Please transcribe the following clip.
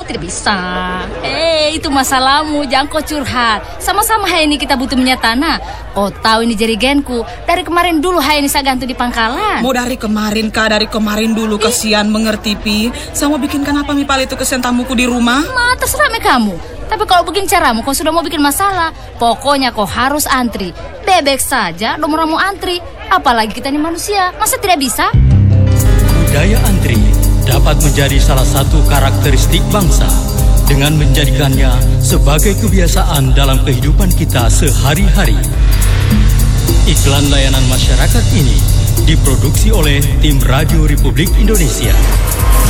tidak bisa. Itu masalahmu, jangan kau curhat. Sama-sama hari ini kita butuh minyak tanah. Kau tahu ini jerigenku. Dari kemarin dulu hari ini saya gantung di pangkalan. Mau dari kemarin kah? Dari kemarin dulu, kasihan mengerti Pi. Saya mau bikinkan apa Mi Pal itu kesian tamuku di rumah? Terserah kamu. Tapi kalau begini caramu, kau sudah mau bikin masalah. Pokoknya kau harus antri. Bebek saja, nomormu antri. Apalagi kita ini manusia, masa tidak bisa? Budaya antri dapat menjadi salah satu karakteristik bangsa dengan menjadikannya sebagai kebiasaan dalam kehidupan kita sehari-hari. Iklan layanan masyarakat ini diproduksi oleh tim Radio Republik Indonesia.